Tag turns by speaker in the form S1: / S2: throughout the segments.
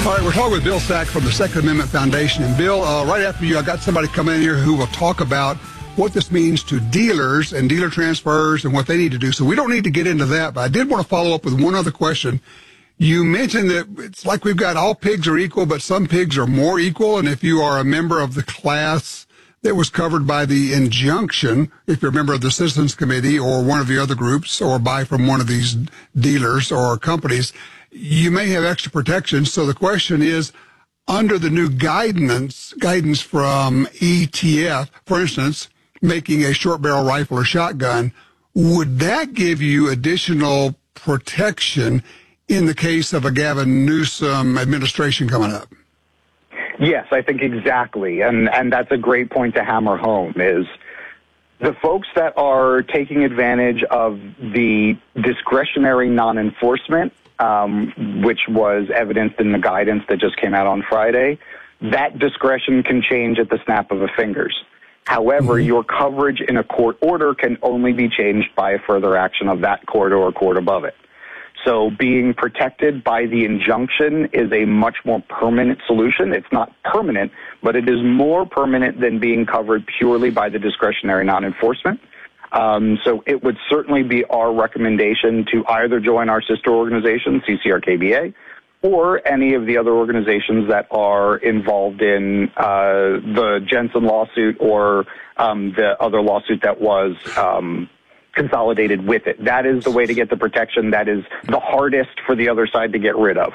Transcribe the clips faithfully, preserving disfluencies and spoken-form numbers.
S1: All right, we're talking with Bill Sack from the Second Amendment Foundation. And Bill, uh, right after you, I got somebody coming in here who will talk about what this means to dealers and dealer transfers and what they need to do. So we don't need to get into that, but I did want to follow up with one other question. You mentioned that it's like we've got all pigs are equal, but some pigs are more equal. And if you are a member of the class that was covered by the injunction, if you're a member of the Citizens Committee or one of the other groups or buy from one of these dealers or companies, you may have extra protection. So the question is, under the new guidance, guidance from E T F, for instance, making a short barrel rifle or shotgun, would that give you additional protection in the case of a Gavin Newsom administration coming up?
S2: Yes, I think exactly. And, and that's a great point to hammer home is the folks that are taking advantage of the discretionary non-enforcement, um, which was evidenced in the guidance that just came out on Friday, that discretion can change at the snap of a fingers. However, mm-hmm. your coverage in a court order can only be changed by a further action of that court or a court above it. So being protected by the injunction is a much more permanent solution. It's not permanent, but it is more permanent than being covered purely by the discretionary non-enforcement. Um, so it would certainly be our recommendation to either join our sister organization, C C R K B A, or any of the other organizations that are involved in uh, the Jensen lawsuit or um, the other lawsuit that was um, consolidated with it. That is the way to get the protection that is the hardest for the other side to get rid of.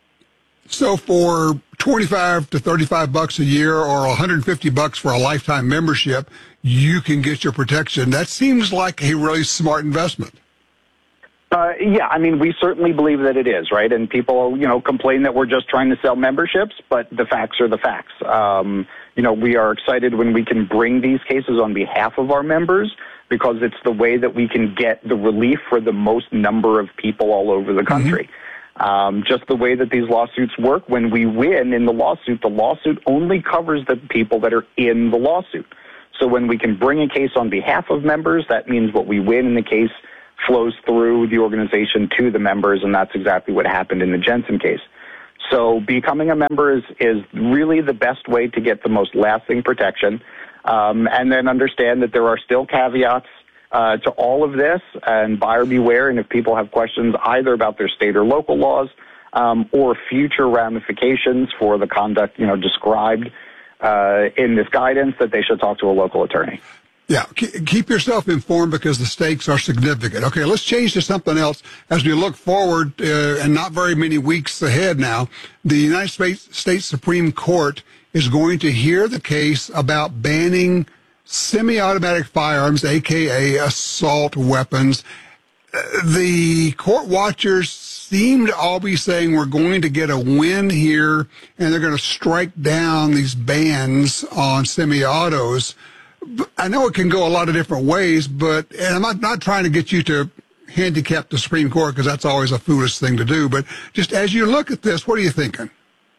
S1: So for twenty-five to thirty-five bucks a year or one hundred fifty bucks for a lifetime membership, you can get your protection. That seems like a really smart investment.
S2: Uh, yeah, I mean, we certainly believe that it is, right? And people, you know, complain that we're just trying to sell memberships, but the facts are the facts. Um, you know, we are excited when we can bring these cases on behalf of our members because it's the way that we can get the relief for the most number of people all over the country. Mm-hmm. Um, just the way that these lawsuits work, when we win in the lawsuit, the lawsuit only covers the people that are in the lawsuit. So when we can bring a case on behalf of members, that means what we win in the case flows through the organization to the members, and that's exactly what happened in the Jensen case. So becoming a member is, is really the best way to get the most lasting protection, um, and then understand that there are still caveats uh, to all of this, and buyer beware, and if people have questions either about their state or local laws um, or future ramifications for the conduct, you know, described uh, in this guidance, that they should talk to a local attorney.
S1: Yeah, keep yourself informed because the stakes are significant. Okay, let's change to something else. As we look forward, uh, and not very many weeks ahead now, the United States, States Supreme Court is going to hear the case about banning semi-automatic firearms, a k a assault weapons. Uh, the court watchers seem to all be saying we're going to get a win here, and they're going to strike down these bans on semi-autos. I know it can go a lot of different ways, but and I'm not, not trying to get you to handicap the Supreme Court because that's always a foolish thing to do. But just as you look at this, what are you thinking?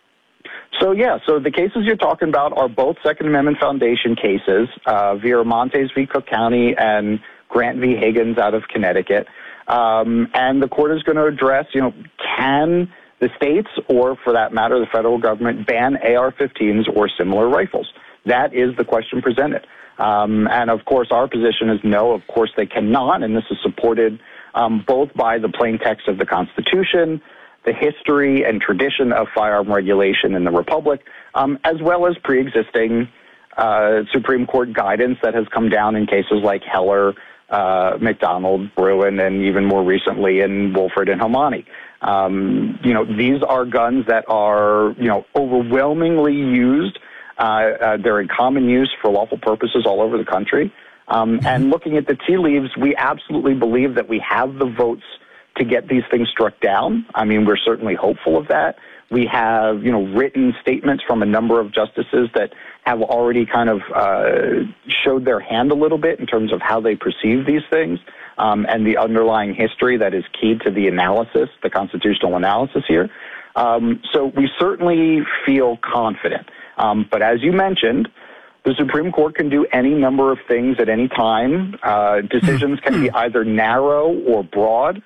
S2: So, yeah, so the cases you're talking about are both Second Amendment Foundation cases, uh, Viramontes v. Cook County and Grant v. Higgins out of Connecticut. Um, and the court is going to address, you know, can the states or, for that matter, the federal government ban A R fifteens or similar rifles? That is the question presented. Um, and, of course, our position is no, of course they cannot, and this is supported um, both by the plain text of the Constitution, the history and tradition of firearm regulation in the Republic, um, as well as pre-existing uh, Supreme Court guidance that has come down in cases like Heller, uh, McDonald, Bruin, and even more recently in Wolford and Homani. Um, you know, these are guns that are, you know, overwhelmingly used. Uh, uh, they're in common use for lawful purposes all over the country. Um, and looking at the tea leaves, we absolutely believe that we have the votes to get these things struck down. I mean, we're certainly hopeful of that. We have, you know, written statements from a number of justices that have already kind of uh, showed their hand a little bit in terms of how they perceive these things um, and the underlying history that is key to the analysis, the constitutional analysis here. Um, so we certainly feel confident. Um, but as you mentioned, the Supreme Court can do any number of things at any time. Uh, decisions can be either narrow or broad.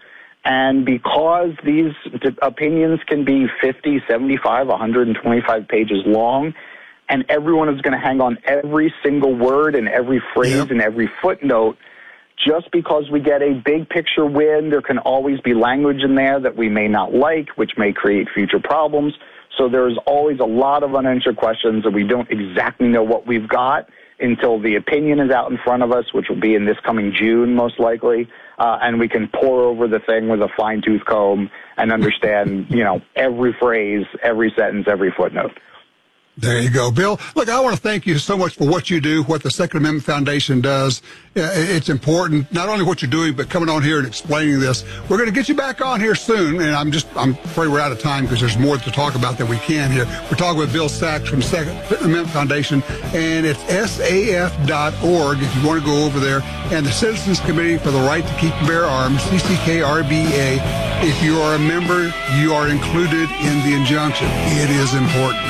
S2: And because these d- opinions can be fifty, seventy-five, one hundred twenty-five pages long, and everyone is going to hang on every single word and every phrase yep. and every footnote, just because we get a big picture win, there can always be language in there that we may not like, which may create future problems. So there's always a lot of unanswered questions, and we don't exactly know what we've got until the opinion is out in front of us, which will be in this coming June, most likely. Uh, and we can pour over the thing with a fine-tooth comb and understand, you know, every phrase, every sentence, every footnote.
S1: There you go, Bill. Look, I want to thank you so much for what you do, what the Second Amendment Foundation does. It's important, not only what you're doing, but coming on here and explaining this. We're going to get you back on here soon, and I'm just, I'm afraid we're out of time because there's more to talk about than we can here. We're talking with Bill Sachs from Second Amendment Foundation, and it's S A F dot org if you want to go over there, and the Citizens Committee for the Right to Keep and Bear Arms, C C K R B A. If you are a member, you are included in the injunction. It is important.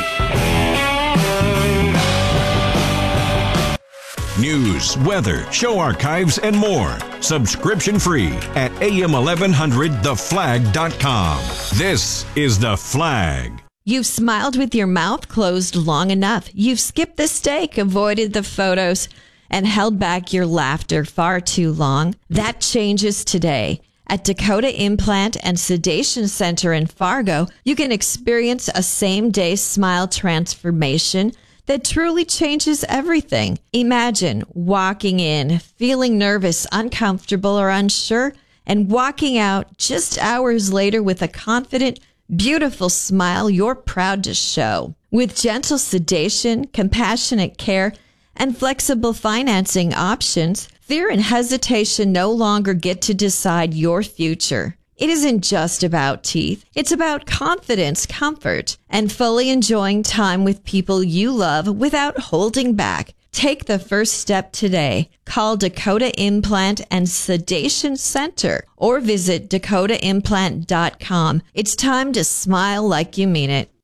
S3: News, weather, show archives, and more. Subscription free at A M eleven hundred the flag dot com. This is The Flag.
S4: You've smiled with your mouth closed long enough. You've skipped the steak, avoided the photos, and held back your laughter far too long. That changes today. At Dakota Implant and Sedation Center in Fargo, you can experience a same-day smile transformation that truly changes everything. Imagine walking in, feeling nervous, uncomfortable, or unsure, and walking out just hours later with a confident, beautiful smile you're proud to show. With gentle sedation, compassionate care, and flexible financing options, fear and hesitation no longer get to decide your future. It isn't just about teeth. It's about confidence, comfort, and fully enjoying time with people you love without holding back. Take the first step today. Call Dakota Implant and Sedation Center or visit dakota implant dot com. It's time to smile like you mean it.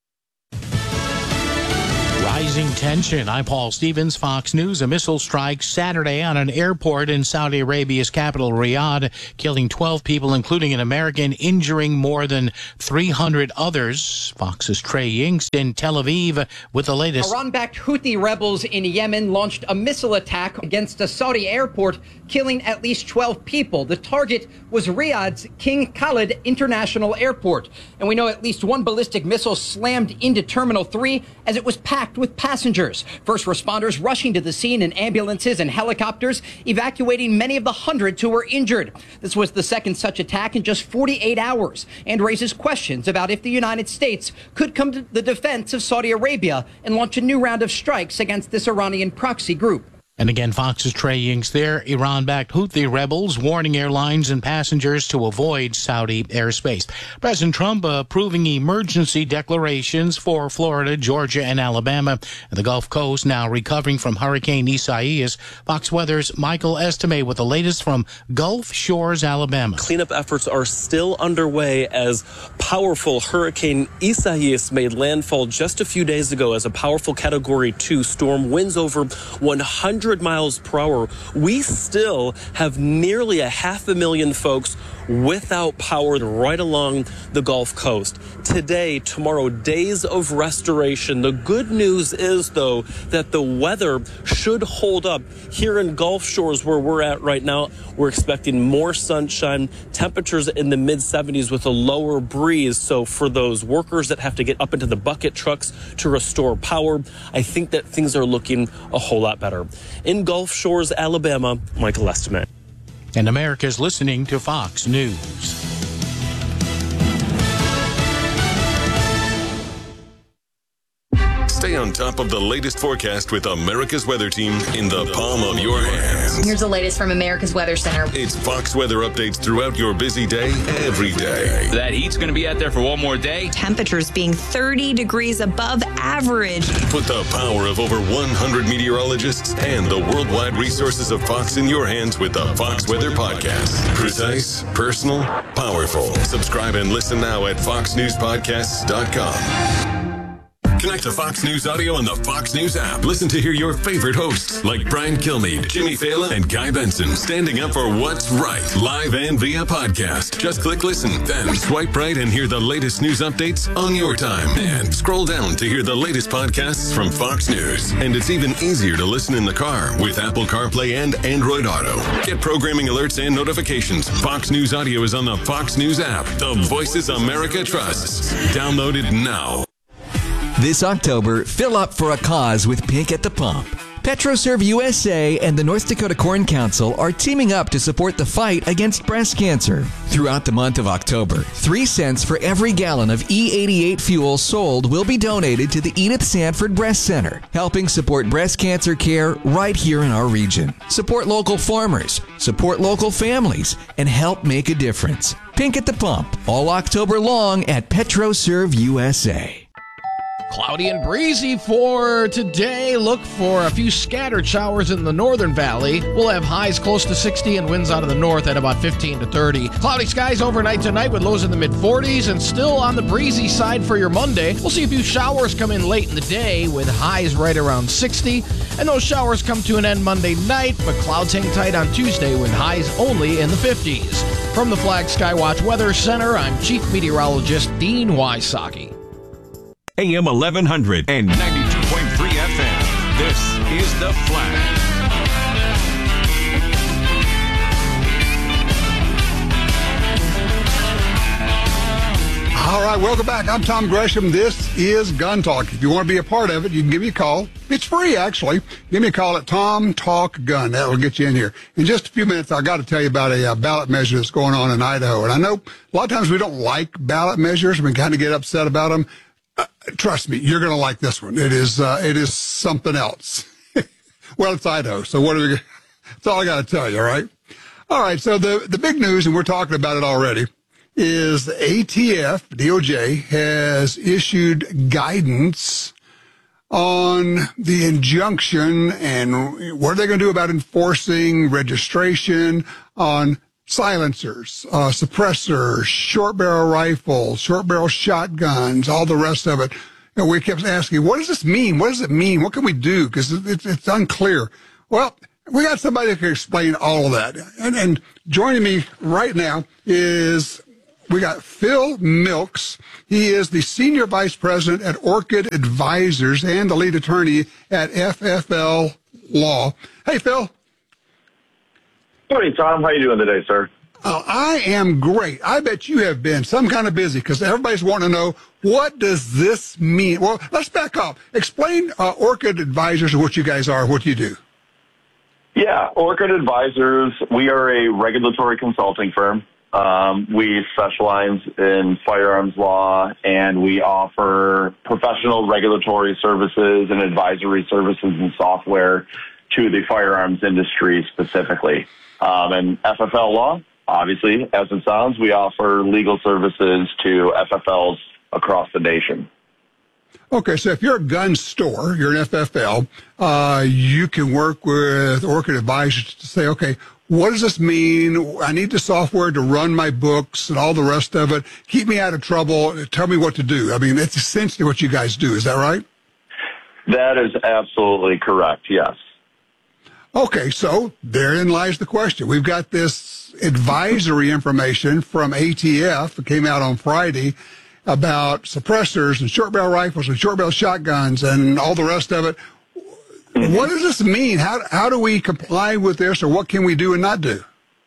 S5: Rising tension. I'm Paul Stevens, Fox News. A missile strike Saturday on an airport in Saudi Arabia's capital, Riyadh, killing twelve people, including an American, injuring more than three hundred others. Fox's Trey Yingst in Tel Aviv with the latest.
S6: Iran-backed Houthi rebels in Yemen launched a missile attack against a Saudi airport, killing at least twelve people. The target was Riyadh's King Khalid International Airport. And we know at least one ballistic missile slammed into Terminal three as it was packed with passengers. First responders rushing to the scene in ambulances and helicopters, evacuating many of the hundreds who were injured. This was the second such attack in just forty-eight hours and raises questions about if the United States could come to the defense of Saudi Arabia and launch a new round of strikes against this Iranian proxy group.
S5: And again, Fox's Trey Yingst there. Iran-backed Houthi rebels warning airlines and passengers to avoid Saudi airspace. President Trump approving emergency declarations for Florida, Georgia, and Alabama. And the Gulf Coast now recovering from Hurricane Isaias. Fox Weather's Michael Estime with the latest from Gulf Shores, Alabama.
S7: Cleanup efforts are still underway as powerful Hurricane Isaias made landfall just a few days ago as a powerful Category two storm. Winds over one hundred miles per hour. We still have nearly a half a million folks without power right along the Gulf Coast. Today, tomorrow, days of restoration. The good news is, though, that the weather should hold up. Here in Gulf Shores, where we're at right now, we're expecting more sunshine, temperatures in the mid seventies with a lower breeze. So for those workers that have to get up into the bucket trucks to restore power, I think that things are looking a whole lot better. In Gulf Shores, Alabama, Michael Estime.
S5: And America's listening to Fox News.
S8: Stay on top of the latest forecast with America's Weather Team in the palm of your hands.
S9: Here's the latest from America's Weather Center.
S8: It's Fox weather updates throughout your busy day, every day.
S10: That heat's going to be out there for one more day.
S9: Temperatures being thirty degrees above average.
S8: Put the power of over one hundred meteorologists and the worldwide resources of Fox in your hands with the Fox Weather Podcast. Precise, personal, powerful. Subscribe and listen now at fox news podcasts dot com. Connect to Fox News Audio on the Fox News app. Listen to hear your favorite hosts like Brian Kilmeade, Jimmy Fallon, and Guy Benson standing up for what's right, live and via podcast. Just click listen, then swipe right and hear the latest news updates on your time. And scroll down to hear the latest podcasts from Fox News. And it's even easier to listen in the car with Apple CarPlay and Android Auto. Get programming alerts and notifications. Fox News Audio is on the Fox News app. The voices America trusts. Download it now.
S11: This October, fill up for a cause with Pink at the Pump. PetroServe U S A and the North Dakota Corn Council are teaming up to support the fight against breast cancer. Throughout the month of October, three cents for every gallon of E eighty-eight fuel sold will be donated to the Edith Sanford Breast Center, helping support breast cancer care right here in our region. Support local farmers, support local families, and help make a difference. Pink at the Pump, all October long at PetroServe U S A.
S12: Cloudy and breezy for today. Look for a few scattered showers in the northern valley. We'll have highs close to sixty and winds out of the north at about fifteen to thirty. Cloudy skies overnight tonight with lows in the mid forties and still on the breezy side for your Monday. We'll see a few showers come in late in the day with highs right around sixty. And those showers come to an end Monday night, but clouds hang tight on Tuesday with highs only in the fifties. From the Flag Skywatch Weather Center, I'm Chief Meteorologist Dean Wysocki.
S3: A M eleven hundred and ninety-two point three F M. This is The Flag.
S1: All right, welcome back. I'm Tom Gresham. This is Gun Talk. If you want to be a part of it, you can give me a call. It's free, actually. Give me a call at Tom Talk Gun. That will get you in here. In just a few minutes, I've got to tell you about a uh, ballot measure that's going on in Idaho. And I know a lot of times we don't like ballot measures. We kind of get upset about them. Uh, trust me, you're going to like this one. It is uh, it is something else. Well, it's Idaho, so what are we? That's all I got to tell you, all right? All right, so the, the big news, and we're talking about it already, is the A T F, D O J, has issued guidance on the injunction and what are they going to do about enforcing registration on silencers, uh, suppressors, short barrel rifles, short barrel shotguns, all the rest of it. You know, we kept asking, what does this mean? What does it mean? What can we do? Because it's, it's unclear. Well, we got somebody that can explain all of that. And, and joining me right now is we got Phil Milks. He is the Senior Vice President at Orchid Advisors and the lead attorney at F F L Law. Hey, Phil.
S13: Morning, Tom. How you doing today, sir?
S1: Oh, I am great. I bet you have been some kind of busy because everybody's wanting to know, what does this mean? Well, let's back up. Explain uh, Orchid Advisors, what you guys are, what you do.
S13: Yeah, Orchid Advisors, we are a regulatory consulting firm. Um, we specialize in firearms law, and we offer professional regulatory services and advisory services and software to the firearms industry specifically. Um, and F F L Law, obviously, as it sounds, we offer legal services to F F Ls across the nation.
S1: Okay, so if you're a gun store, you're an F F L, uh, you can work with Orchid Advisors to say, okay, what does this mean? I need the software to run my books and all the rest of it. Keep me out of trouble. Tell me what to do. I mean, that's essentially what you guys do. Is that right?
S13: That is absolutely correct, yes.
S1: Okay, so therein lies the question. We've got this advisory information from A T F. It came out on Friday about suppressors and short barrel rifles and short barrel shotguns and all the rest of it. Mm-hmm. What does this mean? How how do we comply with this, or what can we do and not do?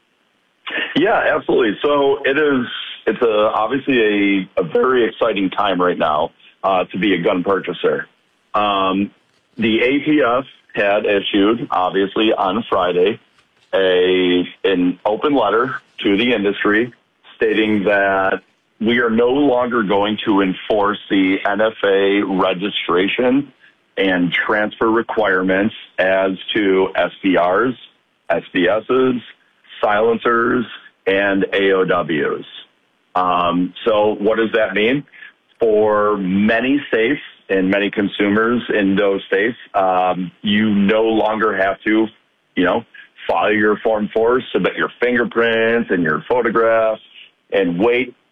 S13: Yeah, absolutely. So it is. It's a, obviously a, a very exciting time right now uh, to be a gun purchaser. Um, the A T F had issued, obviously, on Friday, a an open letter to the industry stating that we are no longer going to enforce the N F A registration and transfer requirements as to S B Rs, S B Ss, silencers, and A O Ws. Um, so what does that mean? For many states and many consumers in those states, um, you no longer have to, you know, file your Form four, submit your fingerprints and your photographs, and wait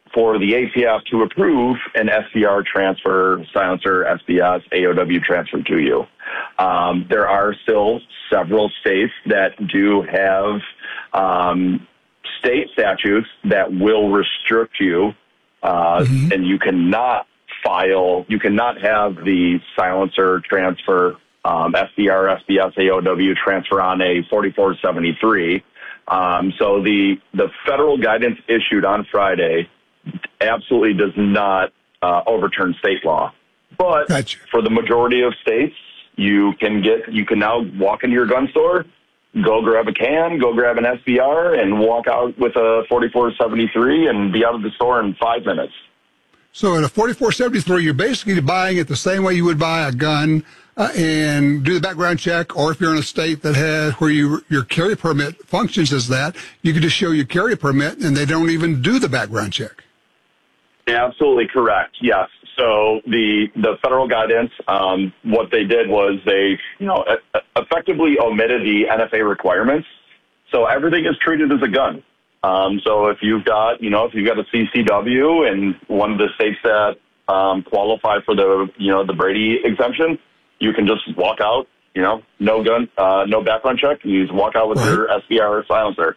S13: for the A T F to approve an S B R transfer, silencer, S B S, A O W transfer to you. Um, there are still several states that do have um, state statutes that will restrict you, uh, mm-hmm. and you cannot file, you cannot have the silencer transfer, um, S B R, S B S, A O W transfer on a forty-four seventy-three. Um, so the, the federal guidance issued on Friday absolutely does not uh, overturn state law. But gotcha. For the majority of states, you can get, you can now walk into your gun store, go grab a can, go grab an S B R, and walk out with a forty-four seventy-three and be out of the store in five minutes.
S1: So in a forty-four seventy-three, you're basically buying it the same way you would buy a gun uh, and do the background check. Or if you're in a state that has where you, your carry permit functions as that, you can just show your carry permit and they don't even do the background check.
S13: Absolutely correct. Yes. So the the federal guidance, um, what they did was they, you know, effectively omitted the N F A requirements. So everything is treated as a gun. Um, so if you've got, you know, if you've got a C C W in one of the states that um, qualify for the, you know, the Brady exemption, you can just walk out, you know, no gun, uh, no background check. You just walk out with right. your S B R silencer.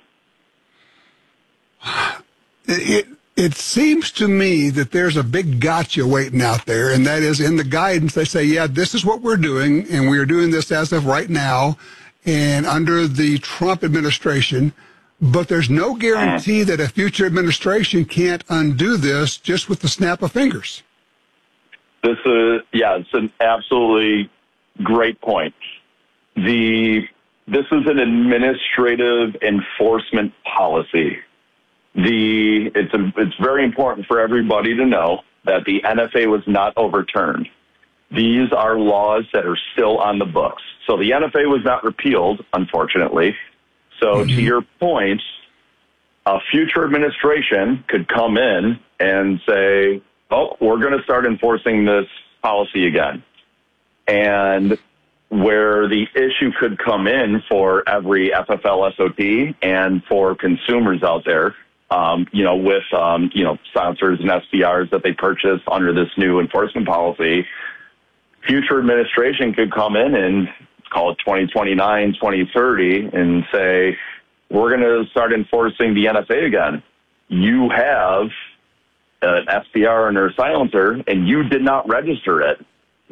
S1: It, it seems to me that there's a big gotcha waiting out there, and that is in the guidance. They say, yeah, this is what we're doing, and we are doing this as of right now and under the Trump administration. But there's no guarantee that a future administration can't undo this just with the snap of fingers.
S13: This is, yeah, it's an absolutely great point. The, this is an administrative enforcement policy. The, it's a, it's very important for everybody to know that the N F A was not overturned. These are laws that are still on the books. So the N F A was not repealed, unfortunately. So mm-hmm. to your point, a future administration could come in and say, oh, we're going to start enforcing this policy again. And where the issue could come in for every F F L S O T and for consumers out there, um, you know, with, um, you know, silencers and S B Rs that they purchase under this new enforcement policy, future administration could come in and call it twenty twenty-nine, twenty thirty and say, we're going to start enforcing the N F A again. You have an S B R and or silencer and you did not register it.